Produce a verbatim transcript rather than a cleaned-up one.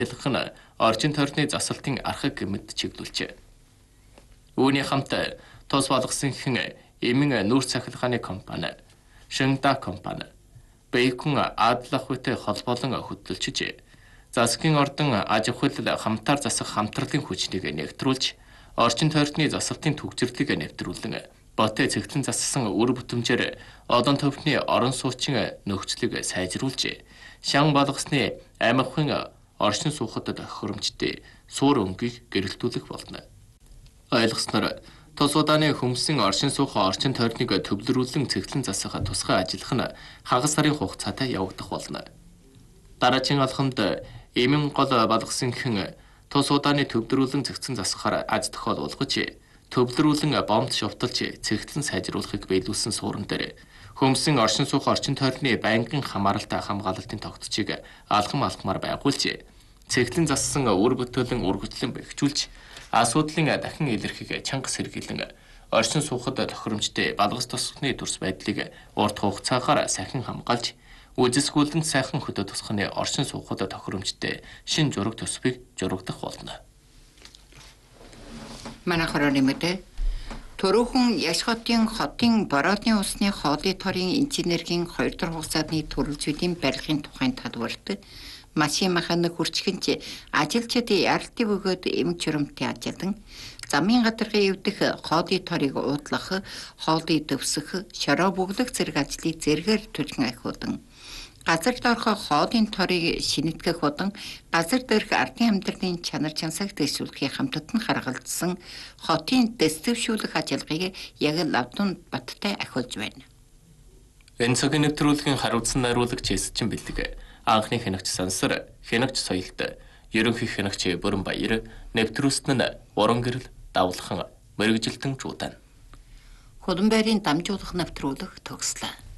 Ялгах нь орчин тойрны засалтын архаг гэмэд чиглүүлжээ. Үүний хамт тус болгосон хэн эмэн нүүрс цахилгааны компани, Шинда компани, Бэйкун Адлахуйтай холбоолон хөтлөлчжээ. Засгийн ордон аж ахуйл хамтаар засах хамтралын хүчнийг нэгтрүүлж, орчин тойрны засалтын төгжрлийг нэвтрүүлэн, Ботой цэгцлэн зассан үр бүтэмжээр одон төвхний орон суучин нөхцөлийг сайжруулжээ. Шан болгосны аймагын орчин суухад тохиромжтой суур өнгийг гэрэлтүүлэх болно. Ойлгосноор тус удааны хөмсөн оршин суух орчин тойрныг төвлөрүүлэн цэгцлэн засах тусгай ажиллах нь хагас сарын хугацаатай явагдах болно. Дараагийн алхамд эмэн гол болгосон хэн тус удааны төвлөрүүлэн цэгцлэн засахаар аз тохиол уулгаж, төвлөрүүлэн бомб шувталж цэгцлэн сайжруулахыг биелүүлсэн суурин дээр хөмсөн оршин суух орчин тойрны байнгын хамааралтай хамгаалалтын тогтцыг алхам алхмаар байгуулж, цэгцлэн зассан үр бүтээлэн үргэлжлэн бэхжүүлж, асуудлын дахин илэрхийг чанга сэргийлэн оршин суухад тохиромжтой балгас тусахны төрс байдлыг урт хугацаагаар сахин хамгаалж, үзэсгүүлэн сайхан хөдөө тусахны оршин суухад тохиромжтой шин зураг төсвийг зурагдах болно. Манайхаар нэмээд Төрөөхөн Яшхотын хотын Бородны усны хоолой торын инженерийн хоёр дахь хугацааны төрөлжүүдийн барилгын тухайн талбарт машин механик хүрчгэнч ажилчид яралтыг өгөөд эмч чурамтын ажилдан замын гадаргын эвдэх хоолой торыг уудлах, хоолой төвсөх, шороо бүглэх зэрэг ажлыг зэргээр түлхэн ахиудан газар доорх хоолын торыг шинэтгэх болон газар дээрх ардын амьдралын чанар чансаг дэвшүүлэхийн хамтад нь харгалзсан хотын дэвшүүлэх ажиллагааг яг Лавдун Баттай ахиулж байна. Энэ цагийн нэвтрүүлгийн хариуцсан найруулагч Эсчин бэлэг, анхны хянагч Сансар, хянагч Соёлт, ерөнхий хянагч Бүрэнбаяр, нэвтрүүлсэн нь Уран гэрэл Давлхан, мэрэгжилтэн Жуудан. Хуланбайрын дамжуулах нэвтрүүлэг төгслөө.